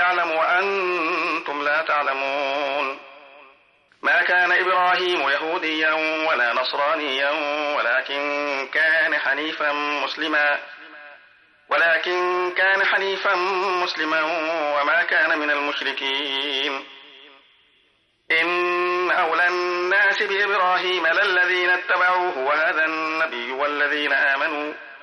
يعلم وأنتم لا تعلمون. ما كان إبراهيم يهوديا ولا نصرانيا ولكن كان حنيفا مسلما وما كان من المشركين. إن أولى الناس بإبراهيم للذين اتبعوه وهذا النبي والذين آمنوا